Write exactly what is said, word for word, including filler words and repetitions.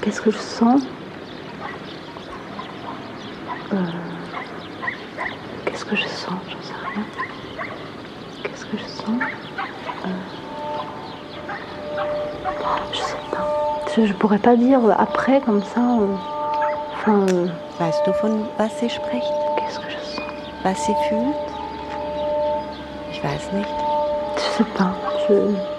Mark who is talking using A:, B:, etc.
A: Qu'est-ce que je sens? euh, Qu'est-ce que je sens? J'en sais rien. Qu'est-ce que je sens? euh, Je sais pas. Je, je pourrais pas dire après comme ça. euh, Enfin, euh,
B: Weißt du, von was sie spricht?
A: qu'est-ce que je sens?
B: Was sie fühlt? Ich weiß nicht.
A: Je sais pas. Je...